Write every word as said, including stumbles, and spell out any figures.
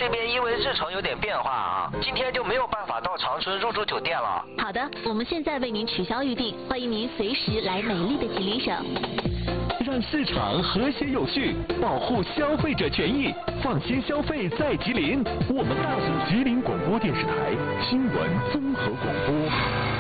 这边因为日程有点变化啊，今天就没有办法到长春入住酒店了。 好的，我们现在为您取消预订，欢迎您随时来美丽的吉林省。 让市场和谐有序，保护消费者权益，放心消费在吉林。我们大吉林广播电视台新闻综合广播。